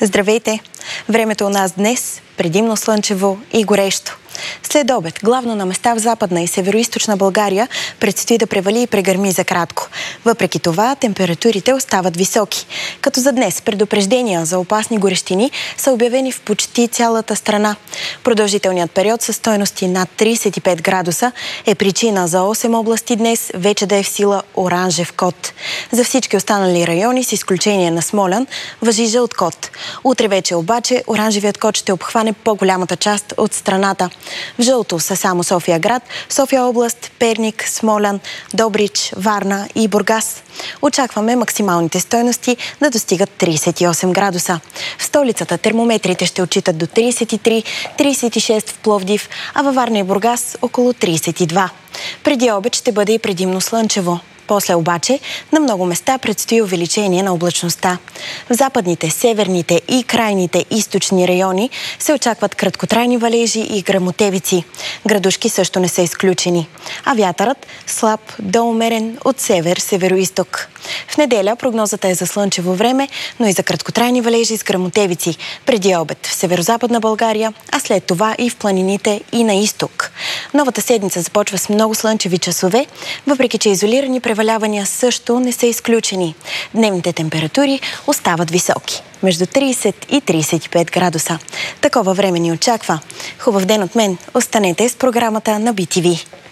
Здравейте! Времето у нас днес предимно слънчево и горещо. След обед, главно на места в Западна и Североизточна България, предстои да превали и прегърми за кратко. Въпреки това, температурите остават високи. Като за днес предупреждения за опасни горещини са обявени в почти цялата страна. Продължителният период със стойности над 35 градуса е причина за 8 области днес вече да е в сила оранжев код. За всички останали райони, с изключение на Смолян, важи жълт код. Утре вече обаче оранжевият код ще обхване по-голямата част от страната. В жълто са само София град, София област, Перник, Смолян, Добрич, Варна и Бургас. Очакваме максималните стойности да достигат 38 градуса. В столицата термометрите ще отчитат до 33-36 в Пловдив, а във Варна и Бургас около 32. Преди обед ще бъде и предимно слънчево. После обаче на много места предстои увеличение на облачността. В западните, северните и крайните източни райони се очакват краткотрайни валежи и гръмотевици. Градушки също не са изключени. А вятърът слаб до умерен от север-североизток. В неделя прогнозата е за слънчево време, но и за краткотрайни валежи с гръмотевици. Преди обед в северозападна България, а след това и в планините и на изток. Новата седмица започва с много слънчеви часове, въпреки че изолирани превалявания също не са изключени. Дневните температури остават високи, между 30 и 35 градуса. Такова време ни очаква. Хубав ден от мен. Останете с програмата на BTV.